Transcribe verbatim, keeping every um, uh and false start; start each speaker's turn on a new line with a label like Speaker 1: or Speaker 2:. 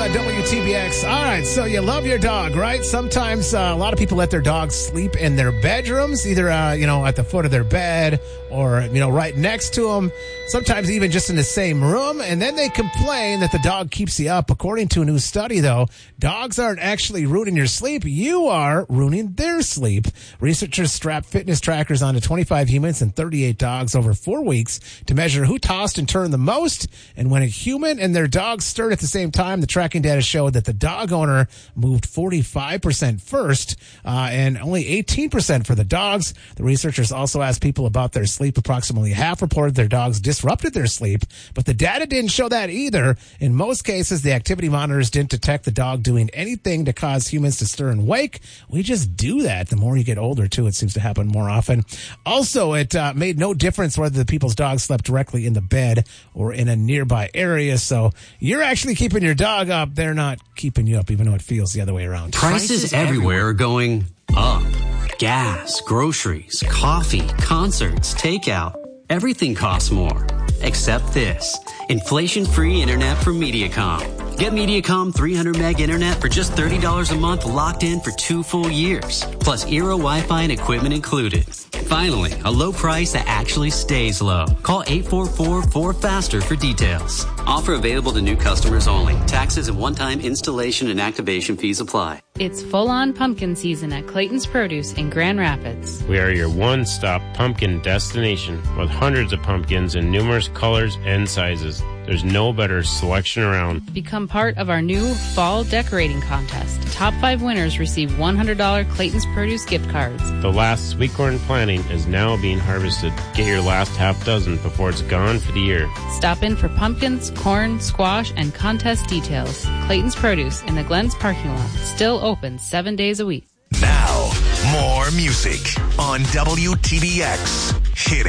Speaker 1: uh, W T B X. All right, so you love your dog, right? Sometimes uh, a lot of people let their dogs sleep in their bedrooms, either, uh, you know, at the foot of their bed or, you know, right next to them. Sometimes even just in the same room. And then they complain that the dog keeps you up. According to a new study, though, dogs aren't actually ruining your sleep. You are ruining their sleep. Researchers strapped fitness trackers onto twenty-five humans and thirty-eight dogs over four weeks to measure who tossed and turned the most. And when a human and their dog stirred at the same time, the tracking data showed that the dog owner moved forty-five percent first uh, and only eighteen percent for the dogs. The researchers also asked people about their sleep. Approximately half reported their dogs disrupted their sleep, but the data didn't show that either. In most cases, the activity monitors didn't detect the dog doing anything to cause humans to stir and wake. We just do that. The more you get older, too, it seems to happen more often. Also, it uh, made no difference whether the people's dogs slept directly in the bed or in a nearby area. So you're actually keeping your dog up. They're not keeping you up, even though it feels the other way around.
Speaker 2: Prices everywhere are going up. Gas, groceries, coffee, concerts, takeout. Everything costs more. Except this. Inflation-free internet from Mediacom. Get Mediacom three hundred meg internet for just thirty dollars a month, locked in for two full years. Plus Eero Wi-Fi and equipment included. Finally, a low price that actually stays low. Call eight four four, four faster for details. Offer available to new customers only. Taxes and one-time installation and activation fees apply.
Speaker 3: It's full-on pumpkin season at Clayton's Produce in Grand Rapids.
Speaker 4: We are your one-stop pumpkin destination with hundreds of pumpkins in numerous colors and sizes. There's no better selection around.
Speaker 3: Become part of our new fall decorating contest. Top five winners receive one hundred dollars Clayton's Produce gift cards.
Speaker 4: The last sweet corn planting is now being harvested. Get your last half dozen before it's gone for the year.
Speaker 3: Stop in for pumpkins, corn, squash, and contest details. Clayton's Produce in the Glens parking lot. Still open seven days a week.
Speaker 5: Now, more music on W T B X. Hit it.